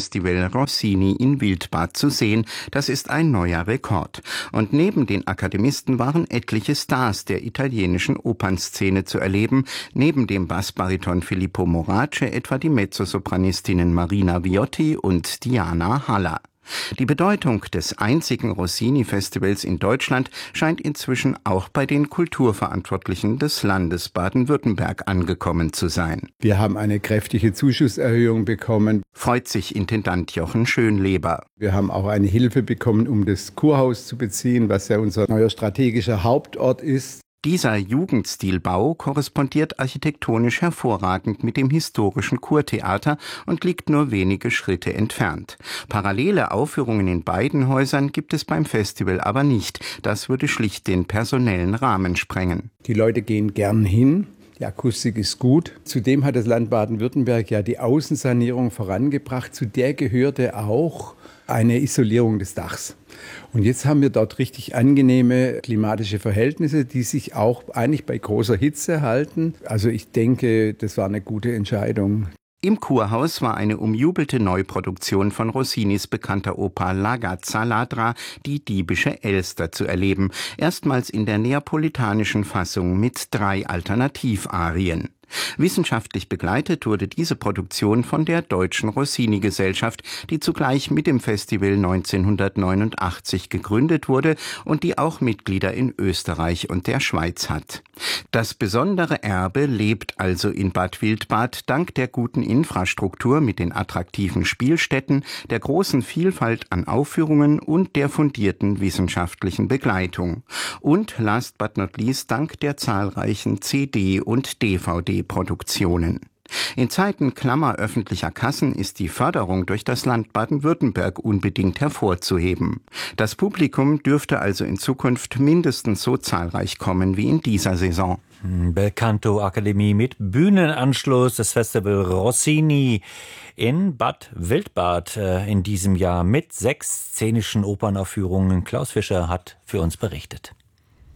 Festival Rossini in Wildbad zu sehen. Das ist ein neuer Rekord. Und neben den Akademisten waren etliche Stars der italienischen Opernszene zu erleben, neben dem Bassbariton Filippo Morace etwa die Mezzosopranistinnen Marina Viotti und Diana Haller. Die Bedeutung des einzigen Rossini-Festivals in Deutschland scheint inzwischen auch bei den Kulturverantwortlichen des Landes Baden-Württemberg angekommen zu sein. Wir haben eine kräftige Zuschusserhöhung bekommen. Freut sich Intendant Jochen Schönleber. Wir haben auch eine Hilfe bekommen, um das Kurhaus zu beziehen, was ja unser neuer strategischer Hauptort ist. Dieser Jugendstilbau korrespondiert architektonisch hervorragend mit dem historischen Kurtheater und liegt nur wenige Schritte entfernt. Parallele Aufführungen in beiden Häusern gibt es beim Festival aber nicht. Das würde schlicht den personellen Rahmen sprengen. Die Leute gehen gern hin. Die Akustik ist gut. Zudem hat das Land Baden-Württemberg ja die Außensanierung vorangebracht. Zu der gehörte auch eine Isolierung des Dachs. Und jetzt haben wir dort richtig angenehme klimatische Verhältnisse, die sich auch eigentlich bei großer Hitze halten. Also ich denke, das war eine gute Entscheidung. Im Kurhaus war eine umjubelte Neuproduktion von Rossinis bekannter Oper La Gazza Ladra, die diebische Elster, zu erleben. Erstmals in der neapolitanischen Fassung mit 3 Alternativarien. Wissenschaftlich begleitet wurde diese Produktion von der Deutschen Rossini-Gesellschaft, die zugleich mit dem Festival 1989 gegründet wurde und die auch Mitglieder in Österreich und der Schweiz hat. Das besondere Erbe lebt also in Bad Wildbad dank der guten Infrastruktur mit den attraktiven Spielstätten, der großen Vielfalt an Aufführungen und der fundierten wissenschaftlichen Begleitung. Und last but not least dank der zahlreichen CD- und DVD-Produktionen. In Zeiten klammer öffentlicher Kassen ist die Förderung durch das Land Baden-Württemberg unbedingt hervorzuheben. Das Publikum dürfte also in Zukunft mindestens so zahlreich kommen wie in dieser Saison. Belcanto Akademie mit Bühnenanschluss, das Festival Rossini in Bad Wildbad in diesem Jahr mit 6 szenischen Opernaufführungen. Klaus Fischer hat für uns berichtet.